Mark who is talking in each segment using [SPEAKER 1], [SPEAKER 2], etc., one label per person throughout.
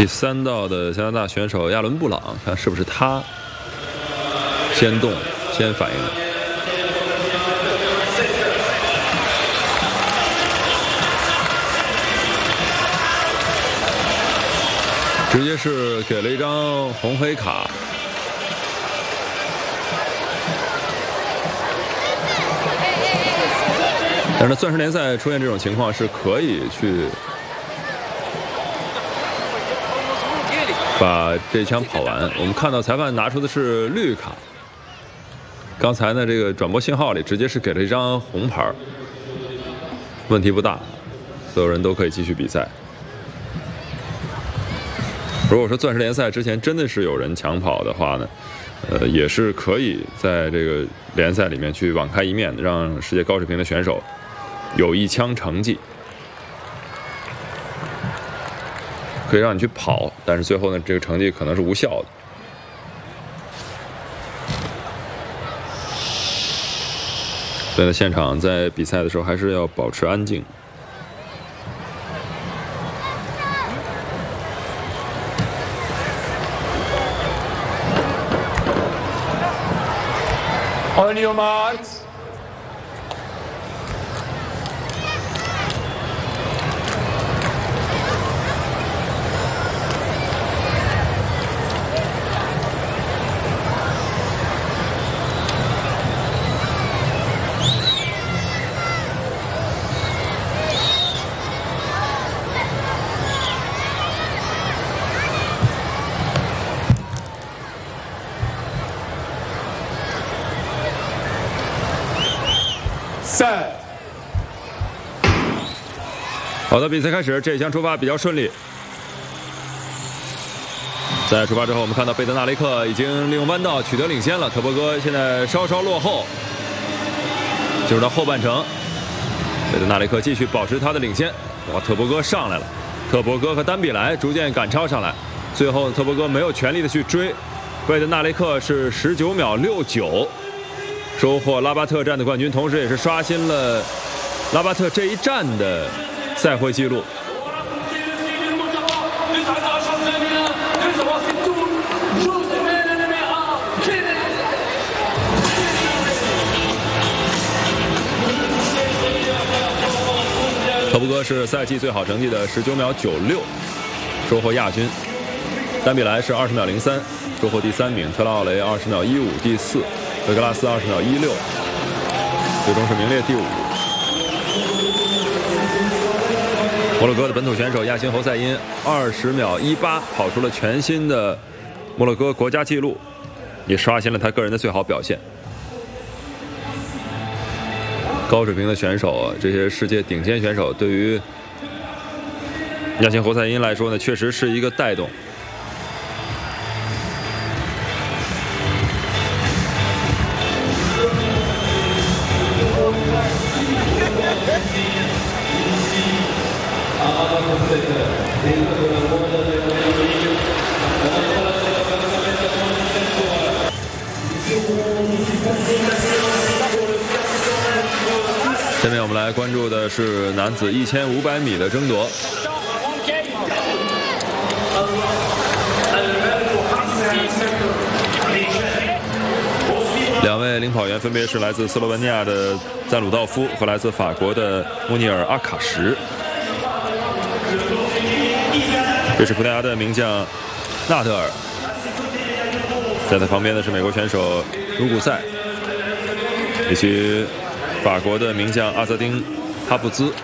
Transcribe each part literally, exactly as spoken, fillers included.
[SPEAKER 1] 第三道的加拿大选手亚伦·布朗，看是不是他先动、先反应的。直接是给了一张红黑卡。但是钻石联赛出现这种情况是可以去把这一枪跑完。我们看到裁判拿出的是绿卡，刚才呢这个转播信号里直接是给了一张红牌，问题不大，所有人都可以继续比赛。如果说钻石联赛之前真的是有人抢跑的话呢，呃，也是可以在这个联赛里面去网开一面，让世界高水平的选手有一枪成绩，可以让你去跑，但是最后呢，这个成绩可能是无效的。所以呢，现场在比赛的时候还是要保持安静。
[SPEAKER 2] On your marks. Set.
[SPEAKER 1] 好的，比赛开始，这一枪出发比较顺利。在出发之后，我们看到贝德纳雷克已经利用弯道取得领先了，特伯戈现在稍稍落后。进入到后半程，贝德纳雷克继续保持他的领先。哇，特伯戈上来了，特伯戈和丹比莱逐渐赶超上来，最后特伯戈没有全力的去追，贝德纳雷克是十九秒六九。收获拉巴特站的冠军，同时也是刷新了拉巴特这一站的赛会纪录。特伯戈是赛季最好成绩的十九秒九六，收获亚军。丹比莱是二十秒零三，收获第三名。特拉奥雷二十秒一五，第四。德格拉斯二十秒一六，最终是名列第五。摩洛哥的本土选手亚辛侯赛因二十秒一八跑出了全新的摩洛哥国家纪录，也刷新了他个人的最好表现。高水平的选手，这些世界顶尖选手，对于亚辛侯赛因来说呢，确实是一个带动。下面我们来关注的是男子一千五百米的争夺。两位领跑员分别是来自斯洛文尼亚的赞鲁道夫和来自法国的穆尼尔·阿卡什。这是葡萄牙的名将纳德尔，在他旁边的是美国选手卢古塞，以及法国的名将阿泽丁·哈布兹。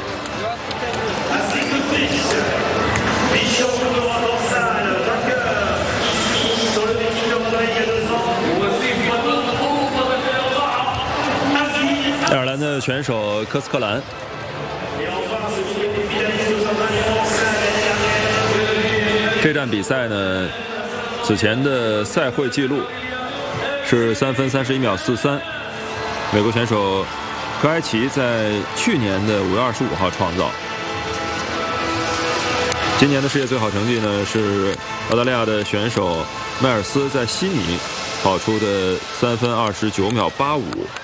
[SPEAKER 1] 爱尔兰的选手科斯克兰。这站比赛呢，此前的赛会纪录是三分三十一秒四三，美国选手科埃奇在去年的五月二十五号创造。今年的世界最好成绩呢是澳大利亚的选手迈尔斯在悉尼跑出的三分二十九秒八五。